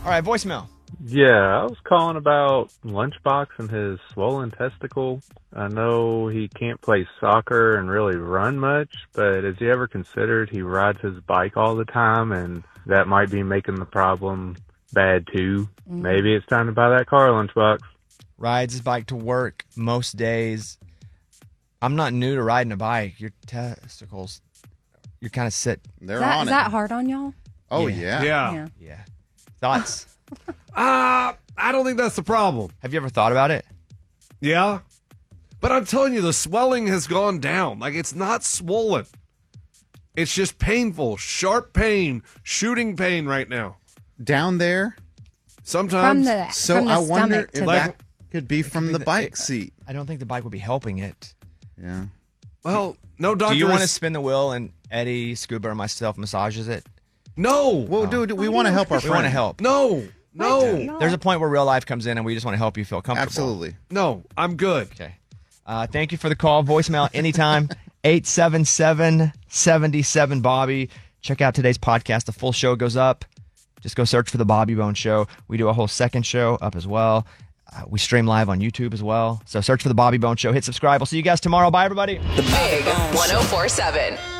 All right, voicemail. Yeah, I was calling about Lunchbox and his swollen testicle. I know he can't play soccer and really run much, but has he ever considered he rides his bike all the time, and that might be making the problem bad too? Maybe it's time to buy that car, Lunchbox. Rides his bike to work most days. I'm not new to riding a bike. Your testicles, you're kind of sit. Is that hard on y'all? Oh, yeah. Yeah. Thoughts? I don't think that's the problem. Have you ever thought about it? Yeah. But I'm telling you, the swelling has gone down. Like, it's not swollen. It's just painful, sharp pain, shooting pain right now. Down there? Sometimes. So I wonder if that could be from the bike seat. I don't think the bike would be helping it. Yeah. Well, no doctor. Do you want to spin the wheel and Eddie, Scuba, or myself massages it? No. Well, dude, we want to help our friend. We want to help. No. There's a point where real life comes in and we just want to help you feel comfortable. Absolutely. No, I'm good. Okay. Thank you for the call. Voicemail anytime. 877-77-Bobby. Check out today's podcast. The full show goes up. Just go search for The Bobby Bone Show. We do a whole second show up as well. We stream live on YouTube as well. So search for The Bobby Bone Show. Hit subscribe. We'll see you guys tomorrow. Bye, everybody. The Big 104.7.